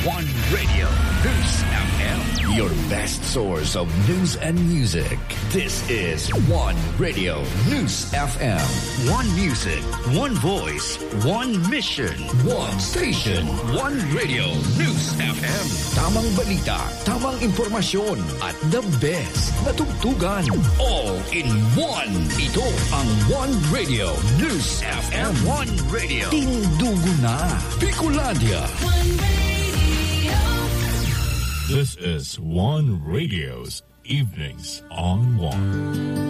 One Radio, News FM. Your best source of news and music. This is One Radio, News FM. One music, one voice, one mission, one station, one radio, News FM. Tamang balita, tamang impormasyon, at the best na tugtugan. All in one. Ito ang One Radio, News FM. One Radio. Tindugo na. Bicolandia. This is One Radio's Evenings on One.